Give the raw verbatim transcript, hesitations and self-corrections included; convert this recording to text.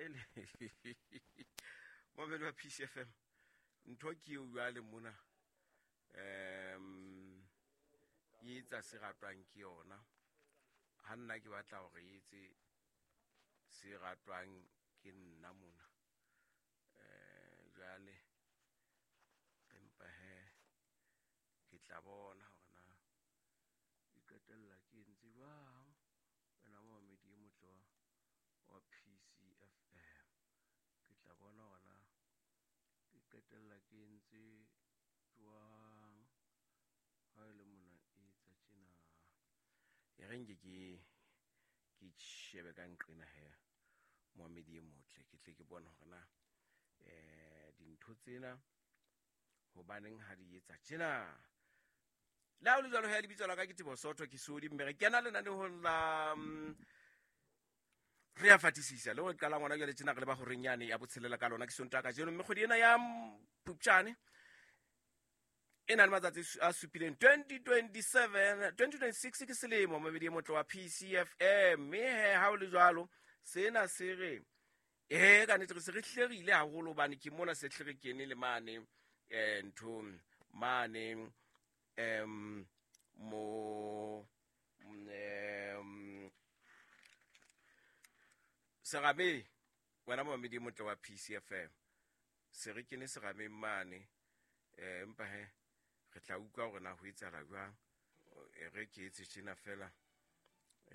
ele mo bele wa P C F M ntho ke o bua le mona em yetsa se ratwang ke yona ha nna ke batla hore yetse se ratwang ke nna mona eh jale empa he ke tla bona hore na e qetella ke ntse jwang wena mo medi e motlo wa P C F M ke tla bona hore na ke qetella ke ntse jwang ha ile mona e tsa tjena e reng ke ke shebe ka nqena he mohamedi e motle ke tle ke bona hore na eh dintho tsena hobaneng ha di etsa tjena la o le jalo he le bitsala ka ke tebo sotho ke sodi mme re kena le nane ho la re a fatisisa le go qala ngwana ke le tjena re le ba go renyane ya botshelela ka lona ke sonta ka jeno mme go di ena ya Phupjane ena le matsatsi a supileng twenty twenty-seven twenty twenty-six ke selemo mabedi motlo wa P C F M mme he ha o le jalo sena se re eh ka ntle se re hlerile haholo bane ke mona se hle re kene le mane eh ntho mane em mo em Serabe wena mo medi motlo wa P C F M se re kene Serabe mane eh empa he re tla utlwa gore na ho etsala jwang e re ke etse tjena fela